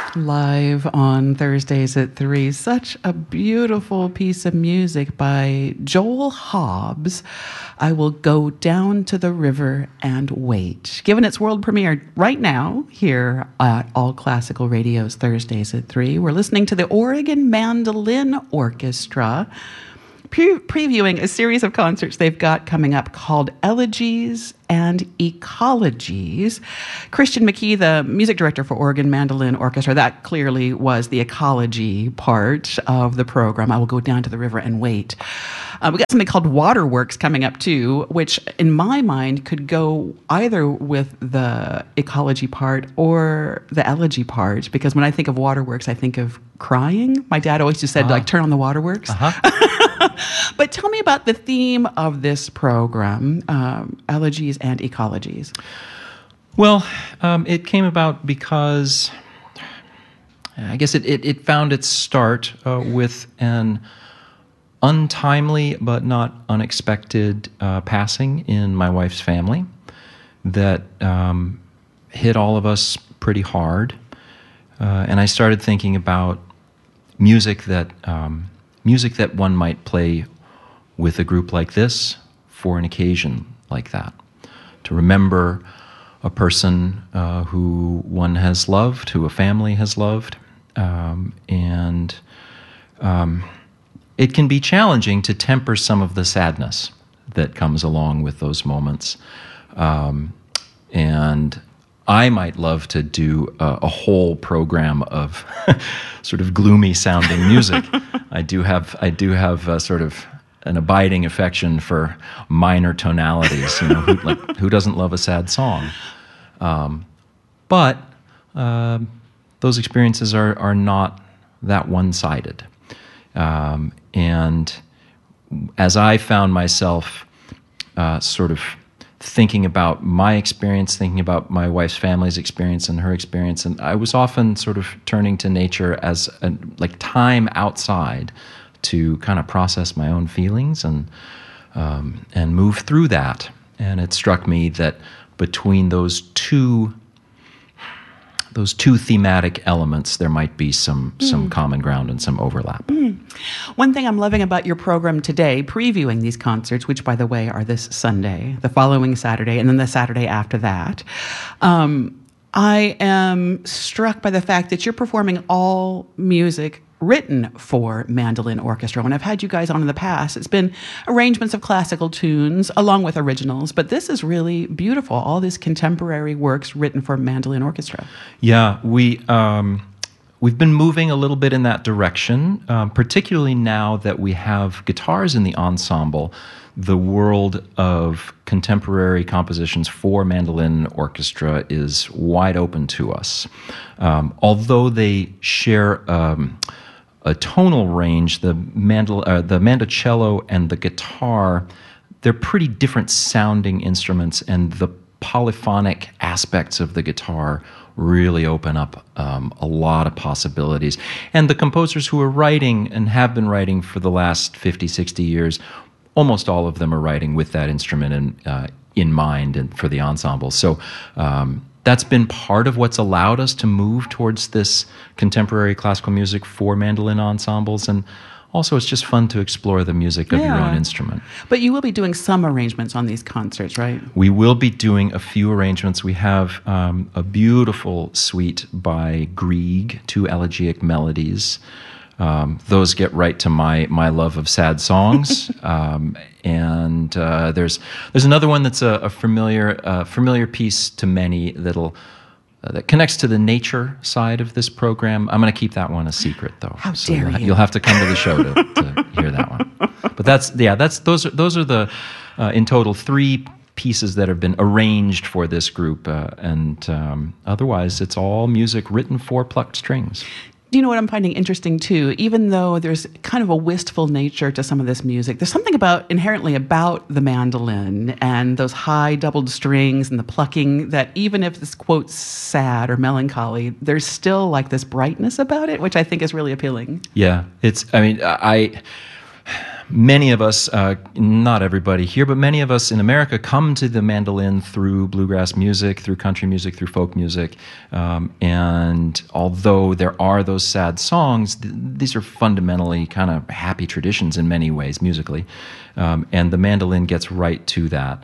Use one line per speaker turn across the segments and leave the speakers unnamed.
Live on Thursdays at 3. Such a beautiful piece of music by Joel Hobbs. I Will Go Down to the River and Wait. Given its world premiere right now here at All Classical Radio's Thursdays at 3. We're listening to the Oregon Mandolin Orchestra previewing a series of concerts they've got coming up called Elegies and Ecologies. Christian McKee, the music director for Oregon Mandolin Orchestra, that clearly was the ecology part of the program. I Will Go Down to the River and Wait. We got something called Waterworks coming up too, which in my mind could go either with the ecology part or the elegy part, because when I think of Waterworks, I think of crying. My dad always just said, turn on the waterworks. But tell me about the theme of this program, Elegies and Ecologies.
Well, it came about because I guess it found its start with an untimely but not unexpected passing in my wife's family that hit all of us pretty hard. And I started thinking about music that one might play with a group like this for an occasion like that, to remember a person who one has loved, who a family has loved, and it can be challenging to temper some of the sadness that comes along with those moments. And I might love to do a whole program of sort of gloomy sounding music. I do have sort of an abiding affection for minor tonalities. You know, who doesn't love a sad song? But those experiences are not that one-sided. And as I found myself sort of thinking about my experience, thinking about my wife's family's experience and her experience, and I was often sort of turning to nature as like time outside to kind of process my own feelings and move through that. And it struck me that between those two thematic elements, there might be some common ground and some overlap.
One thing I'm loving about your program today, previewing these concerts, which, by the way, are this Sunday, the following Saturday, and then the Saturday after that, I am struck by the fact that you're performing all music written for mandolin orchestra. When I've had you guys on in the past, it's been arrangements of classical tunes along with originals, but this is really beautiful, all these contemporary works written for mandolin orchestra.
Yeah, we've been moving a little bit in that direction, particularly now that we have guitars in the ensemble. The world of contemporary compositions for mandolin orchestra is wide open to us. Although they share a tonal range, the mandocello and the guitar, they're pretty different sounding instruments, and the polyphonic aspects of the guitar really open up a lot of possibilities. And the composers who are writing and have been writing for the last 50, 60 years, almost all of them are writing with that instrument in mind and for the ensemble. So that's been part of what's allowed us to move towards this contemporary classical music for mandolin ensembles. And also, it's just fun to explore the music of your own instrument.
But you will be doing some arrangements on these concerts, right?
We will be doing a few arrangements. We have a beautiful suite by Grieg, 2 elegiac melodies. Those get right to my love of sad songs. And there's another one that's a familiar piece to many that connects to the nature side of this program. I'm going to keep that one a secret, though.
How dare you?
You'll have to come to the show to hear that one. But those are the in total 3 pieces that have been arranged for this group, and otherwise it's all music written for plucked strings.
You know what I'm finding interesting, too? Even though there's kind of a wistful nature to some of this music, there's something inherently about the mandolin and those high doubled strings and the plucking that even if it's, quote, sad or melancholy, there's still like this brightness about it, which I think is really appealing.
Yeah, many of us, not everybody here, but many of us in America come to the mandolin through bluegrass music, through country music, through folk music. And although there are those sad songs, these are fundamentally kind of happy traditions in many ways musically. And the mandolin gets right to that.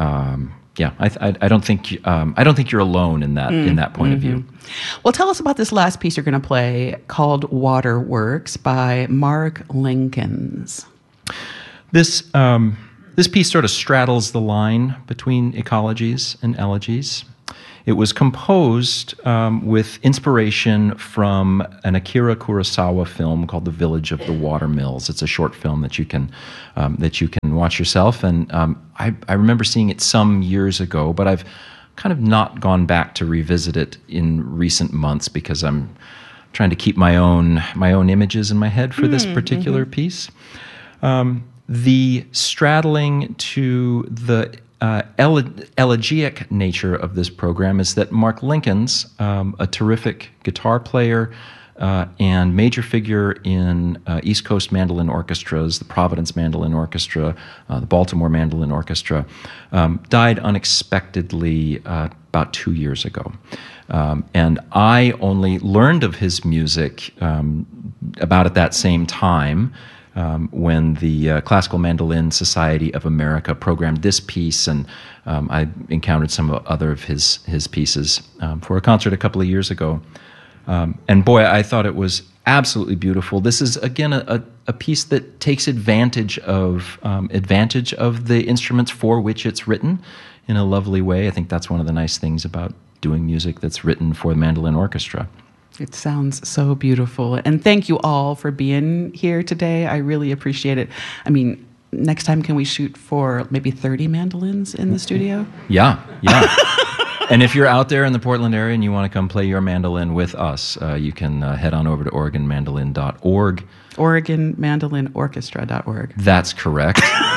I don't think you're alone in that point of view.
Well, tell us about this last piece you're going to play called Waterworks by Mark Linkins.
This piece sort of straddles the line between ecologies and elegies. It was composed with inspiration from an Akira Kurosawa film called The Village of the Watermills. It's a short film that you can watch yourself. And I remember seeing it some years ago, but I've kind of not gone back to revisit it in recent months because I'm trying to keep my own images in my head for this particular piece. The straddling to the elegiac nature of this program is that Mark Linkins, a terrific guitar player and major figure in East Coast mandolin orchestras, the Providence Mandolin Orchestra, the Baltimore Mandolin Orchestra, died unexpectedly about 2 years ago. And I only learned of his music about at that same time, when the Classical Mandolin Society of America programmed this piece, and I encountered some other of his pieces for a concert a couple of years ago. And boy, I thought it was absolutely beautiful. This is, again, a piece that takes advantage of the instruments for which it's written in a lovely way. I think that's one of the nice things about doing music that's written for the mandolin orchestra.
It sounds so beautiful. And thank you all for being here today. I really appreciate it. I mean, next time, can we shoot for maybe 30 mandolins in the studio?
Yeah. And if you're out there in the Portland area and you want to come play your mandolin with us, you can head on over to OregonMandolin.org. OregonMandolinorchestra.org. That's correct.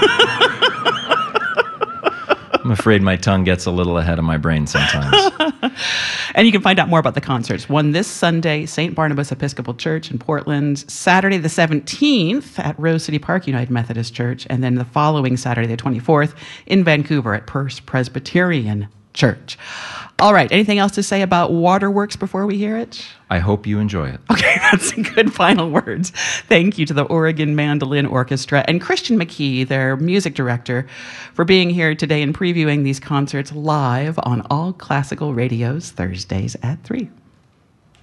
I'm afraid my tongue gets a little ahead of my brain sometimes.
And you can find out more about the concerts. One this Sunday, St. Barnabas Episcopal Church in Portland. Saturday the 17th at Rose City Park United Methodist Church. And then the following Saturday the 24th in Vancouver at Perce Presbyterian Church. All right. Anything else to say about Waterworks before we hear it?
I hope you enjoy it.
Okay, that's good final words. Thank you to the Oregon Mandolin Orchestra and Christian McKee, their music director, for being here today and previewing these concerts live on All Classical Radio's Thursdays at 3.